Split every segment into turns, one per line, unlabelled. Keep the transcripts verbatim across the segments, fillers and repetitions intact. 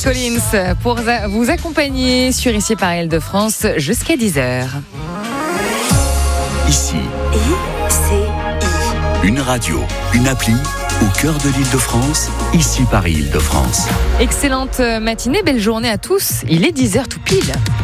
Collins pour vous accompagner sur Ici par Île-de-France jusqu'à dix heures.
Ici,
I C I.
Une radio, une appli au cœur de l'Île-de-France, Ici Paris Île-de-France.
Excellente matinée, belle journée à tous. Il est dix heures tout pile.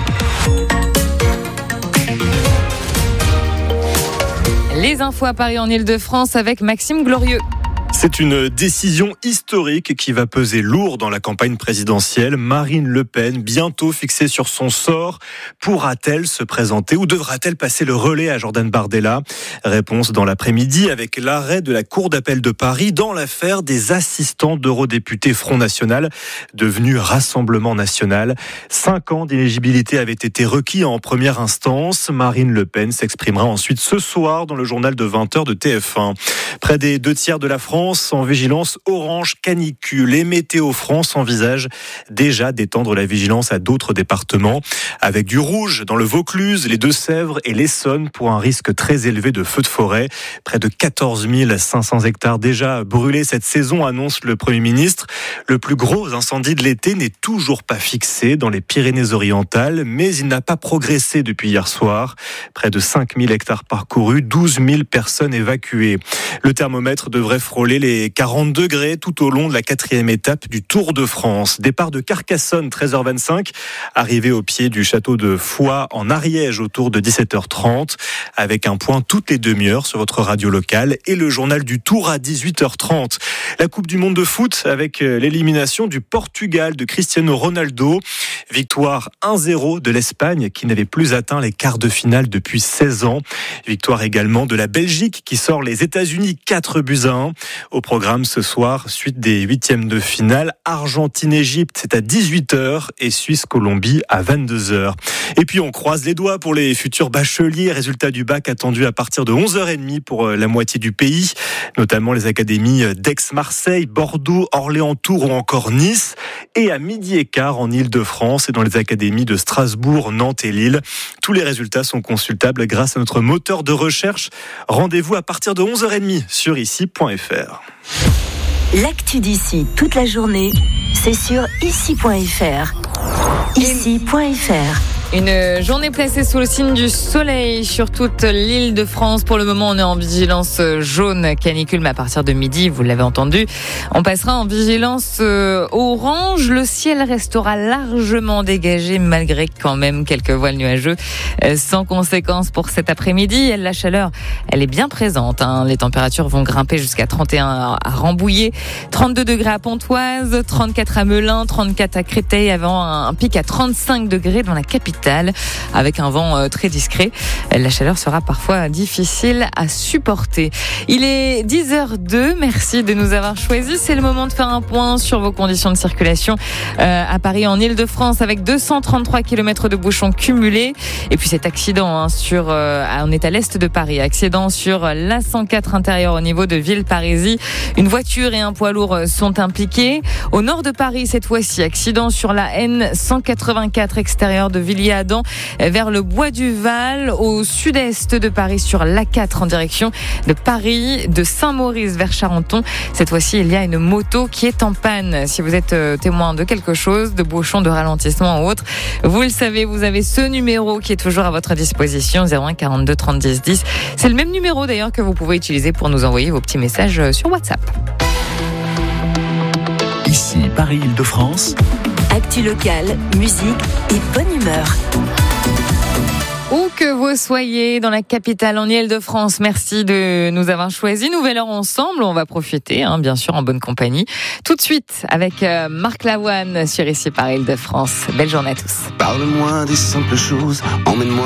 Les infos à Paris en Île-de-France avec Maxime Glorieux.
C'est une décision historique qui va peser lourd dans la campagne présidentielle. Marine Le Pen, bientôt fixée sur son sort, pourra-t-elle se présenter ou devra-t-elle passer le relais à Jordan Bardella ? Réponse dans l'après-midi avec l'arrêt de la Cour d'appel de Paris dans l'affaire des assistants d'eurodéputés Front National, devenu Rassemblement National. Cinq ans d'inéligibilité avaient été requis en première instance. Marine Le Pen s'exprimera ensuite ce soir dans le journal de vingt heures de T F un. Près des deux tiers de la France en vigilance orange canicule et Météo France envisage déjà d'étendre la vigilance à d'autres départements avec du rouge dans le Vaucluse, les Deux-Sèvres et l'Essonne pour un risque très élevé de feux de forêt. Près de quatorze mille cinq cents hectares déjà brûlés cette saison, annonce le Premier ministre. Le plus gros incendie de l'été n'est toujours pas fixé dans les Pyrénées-Orientales, mais il n'a pas progressé depuis hier soir. Près de cinq mille hectares parcourus, douze mille personnes évacuées. Le thermomètre devrait frôler les quarante degrés tout au long de la quatrième étape du Tour de France. Départ de Carcassonne, treize heures vingt-cinq. Arrivée au pied du château de Foix en Ariège autour de dix-sept heures trente. Avec un point toutes les demi-heures sur votre radio locale et le journal du Tour à dix-huit heures trente. La Coupe du Monde de foot avec l'élimination du Portugal de Cristiano Ronaldo. Victoire un zéro de l'Espagne qui n'avait plus atteint les quarts de finale depuis seize ans. Victoire également de la Belgique qui sort les États-Unis quatre buts à un. Au programme ce soir, suite des huitièmes de finale, Argentine-Égypte, c'est à dix-huit heures et Suisse-Colombie à vingt-deux heures. Et puis on croise les doigts pour les futurs bacheliers. Résultat du bac attendu à partir de onze heures trente pour la moitié du pays, notamment les académies d'Aix-Marseille, Bordeaux, Orléans-Tours ou encore Nice. Et à midi et quart en Île-de-France et dans les académies de Strasbourg, Nantes et Lille. Tous les résultats sont consultables grâce à notre moteur de recherche. Rendez-vous à partir de onze heures trente sur ici point f r.
L'actu d'ici toute la journée, c'est sur ici point f r. ici point f r.
Une journée placée sous le signe du soleil sur toute l'île de France. Pour le moment, on est en vigilance jaune canicule, mais à partir de midi, vous l'avez entendu, on passera en vigilance orange. Le ciel restera largement dégagé, malgré quand même quelques voiles nuageux, sans conséquence pour cet après-midi. La chaleur, elle est bien présente, hein. Les températures vont grimper jusqu'à trente et un à Rambouillet, trente-deux degrés à Pontoise, trente-quatre à Melun, trente-quatre à Créteil, avant un pic à trente-cinq degrés dans la capitale, avec un vent très discret. La chaleur sera parfois difficile à supporter. Il est dix heures deux, merci de nous avoir choisis. C'est le moment de faire un point sur vos conditions de circulation euh, à Paris en Île-de-France, avec deux cent trente-trois kilomètres de bouchons cumulés. Et puis cet accident, hein, sur, euh, on est à l'est de Paris, accident sur l'A cent quatre intérieur au niveau de Villeparisis. Une voiture et un poids lourd sont impliqués. Au nord de Paris, cette fois-ci, accident sur la N cent quatre-vingt-quatre extérieur de Villiers Adam vers le Bois du Val. Au sud-est de Paris sur l'A quatre en direction de Paris, de Saint-Maurice vers Charenton. Cette fois-ci, il y a une moto qui est en panne. Si vous êtes témoin de quelque chose, de bouchons, de ralentissement ou autre, vous le savez, vous avez ce numéro qui est toujours à votre disposition, zéro un quarante-deux trente dix dix. C'est le même numéro d'ailleurs que vous pouvez utiliser pour nous envoyer vos petits messages sur WhatsApp.
Ici Paris Île-de-France.
Actu locale, musique et bonne humeur.
Où que vous soyez dans la capitale en Île-de-France, merci de nous avoir choisis. Nouvelle heure ensemble, on va profiter, hein, bien sûr, en bonne compagnie. Tout de suite, avec euh, Marc Lavoine sur Ici par Île-de-France. Belle journée à tous.
Parle-moi des simples choses, emmène-moi